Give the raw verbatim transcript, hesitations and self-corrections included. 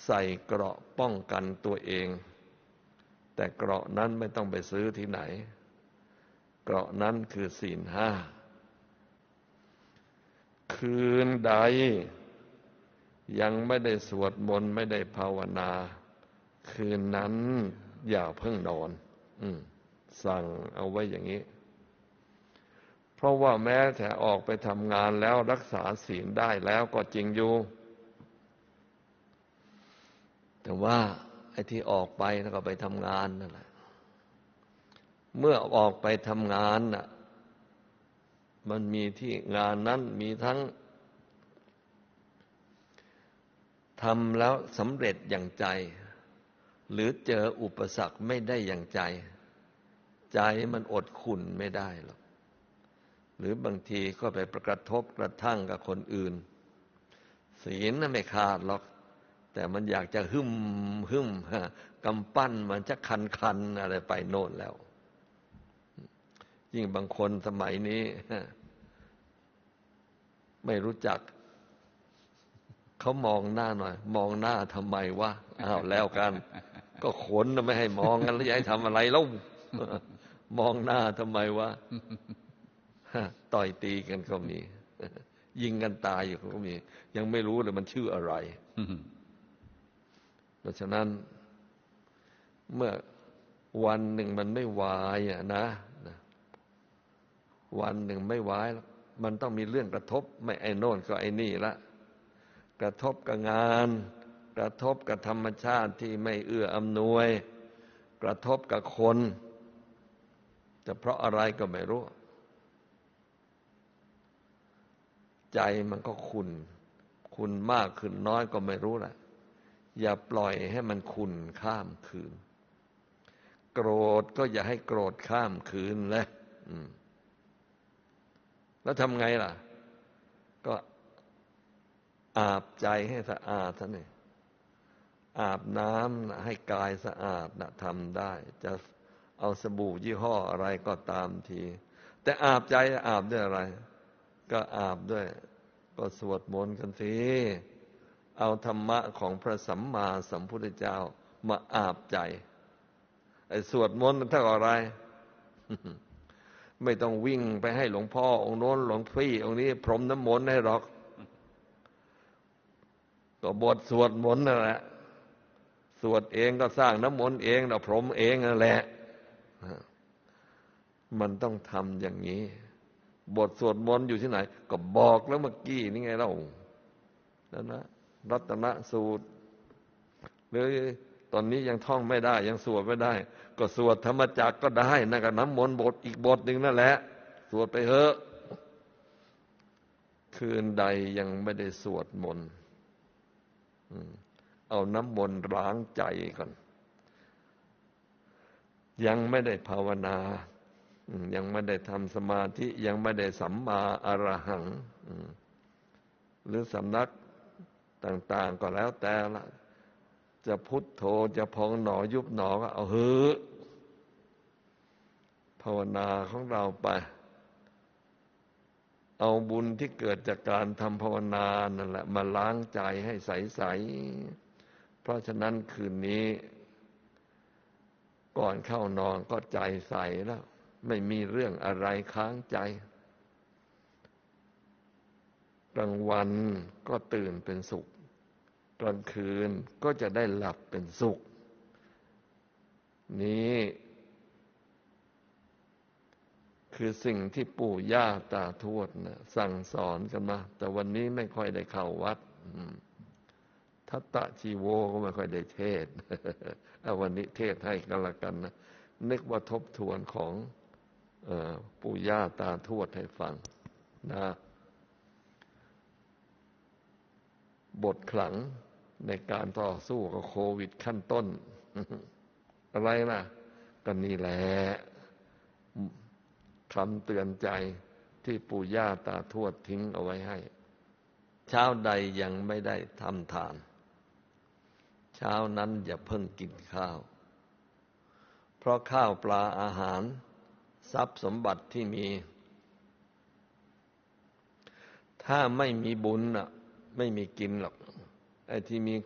ใส่เกราะป้องกันตัวเองแต่เกราะนั้นไม่ต้องไปซื้อที่ไหนเกราะนั้นคือศีลห้าคืนใดยังไม่ได้สวดมนต์ไม่ได้ภาวนาคืนนั้นอย่าเพิ่งนอนสั่งเอาไว้อย่างนี้เพราะว่าแม้แต่ออกไปทำงานแล้วรักษาศีลได้แล้วก็จริงอยู่แต่ว่าไอ้ที่ออกไปแล้วก็ไปทำงานนั่นแหละเมื่อออกไปทำงานน่ะมันมีที่งานนั้นมีทั้งทำแล้วสำเร็จอย่างใจหรือเจออุปสรรคไม่ได้อย่างใจใจมันอดขุ่นไม่ได้หรอกหรือบางทีก็ไปกระทบกระทั่งกับคนอื่นศีลน่ะไม่ขาดหรอกแต่มันอยากจะหึมหึมกำปั้นมันจะคันคันอะไรไปโน่นแล้วยิ่งบางคนสมัยนี้ไม่รู้จักเขามองหน้าหน่อยมองหน้าทำไมวะอ้าวแล้วกันก็ขนไม่ให้มองกันแล้วจะให้ทำอะไรแล้วมองหน้าทำไมวะต่อยตีกันก็มียิงกันตายอยู่ก็มียังไม่รู้เลยมันชื่ออะไรเพราะฉะนั้นเมื่อวันหนึ่งมันไม่วายอ่ะนะวันหนึ่งไม่วายมันต้องมีเรื่องกระทบไม่ไอ้โน่นก็ไอ้นี่ละกระทบกับงานกระทบกับธรรมชาติที่ไม่เอื้ออำนวยกระทบกับคนจะเพราะอะไรก็ไม่รู้ใจมันก็ขุ่นขุ่นมากขึ้นน้อยก็ไม่รู้แหละอย่าปล่อยให้มันขุ่นข้ามคืนโกรธก็อย่าให้โกรธข้ามคืนเลยแล้วทำไงล่ะก็อาบใจให้สะอาดท่านนี่อาบน้ำให้กายสะอาดนะทำได้จะเอาสบู่ยี่ห้ออะไรก็ตามทีแต่อาบใจอาบด้วยอะไรก็อาบด้วยก็สวดมนต์กันสิเอาธรรมะของพระสัมมาสัมพุทธเจ้ามาอาบใจไอ้สวดมนต์มันเท่าอะไร ไม่ต้องวิ่งไปให้หลวงพ่อองค์โน้นหลวงพี่องค์นี้พรมน้ำมนต์ให้หรอกก็บทสวดมนต์นั่นแหละสวดเองก็สร้างน้ำมนต์เองเราพรมเองนั่นแหละมันต้องทำอย่างนี้บทสวดมนต์อยู่ที่ไหนก็บอกแล้วเมื่อกี้นี่ไงเราแล้วนะรัตนสูตรหรือตอนนี้ยังท่องไม่ได้ยังสวดไม่ได้ก็สวดธรรมจักรก็ได้นะกับน้ำมนต์บทอีกบทหนึ่งนั่นแหละสวดไปเถอะคืนใดยังไม่ได้สวดมนต์เอาน้ำมนต์ล้างใจก่อนยังไม่ได้ภาวนายังไม่ได้ทำสมาธิยังไม่ได้สัมมาอรหังหรือสำนักต่างๆก็แล้วแต่ละจะพุทโธจะพองหนอยุบหนอก็เอาเฮ้อภาวนาของเราไปเอาบุญที่เกิดจากการทำภาวนานั่นแหละมาล้างใจให้ใสๆเพราะฉะนั้นคืนนี้ก่อนเข้านอนก็ใจใสแล้วไม่มีเรื่องอะไรค้างใจกลางวันก็ตื่นเป็นสุขกลางคืนก็จะได้หลับเป็นสุขนี้คือสิ่งที่ปู่ย่าตาทวดนะสั่งสอนกันมาแต่วันนี้ไม่ค่อยได้เข้าวัดทัตตะชีโวก็ไม่ค่อยได้เทศน์เอาวันนี้เทศให้กันละกันนะนึกว่าทบทวนของปู่ย่าตาทวดให้ฟังนะบทขลังในการต่อสู้กับโควิดขั้นต้นอะไรนะก็นี่แหละคำเตือนใจที่ปู่ย่าตาทวดทิ้งเอาไว้ให้เช้าใดยังไม่ได้ทำทานเช้านั้นอย่าเพิ่งกินข้าวเพราะข้าวปลาอาหารทรัพย์สมบัติที่มีถ้าไม่มีบุญน่ะไม่มีกินหรอกไอ้ที่มี